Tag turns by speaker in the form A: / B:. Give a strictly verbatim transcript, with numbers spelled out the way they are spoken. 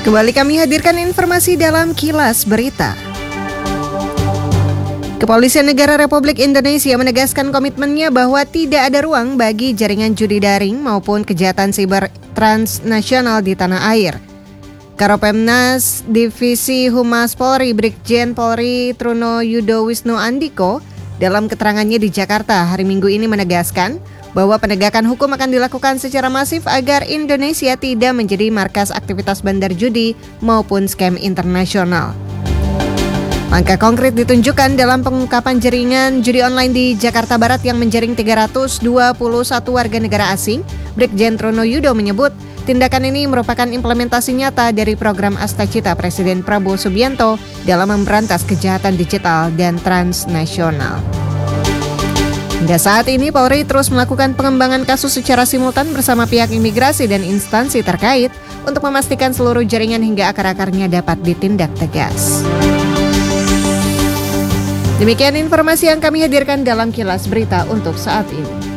A: Kembali kami hadirkan informasi dalam Kilas Berita. Kepolisian Negara Republik Indonesia menegaskan komitmennya bahwa tidak ada ruang bagi jaringan judi daring maupun kejahatan siber transnasional di tanah air. Karopemnas Divisi Humas Polri Brigjen Polri Truno Yudo Wisnu Andiko dalam keterangannya di Jakarta hari Minggu ini menegaskan bahwa penegakan hukum akan dilakukan secara masif agar Indonesia tidak menjadi markas aktivitas bandar judi maupun scam internasional. Langkah konkret ditunjukkan dalam pengungkapan jaringan judi online di Jakarta Barat yang menjaring tiga ratus dua puluh satu warga negara asing. Brigjen Truno Yudo menyebut tindakan ini merupakan implementasi nyata dari program Astacita Presiden Prabowo Subianto dalam memberantas kejahatan digital dan transnasional. Hingga saat ini, Polri terus melakukan pengembangan kasus secara simultan bersama pihak imigrasi dan instansi terkait untuk memastikan seluruh jaringan hingga akar-akarnya dapat ditindak tegas. Demikian informasi yang kami hadirkan dalam Kilas Berita untuk saat ini.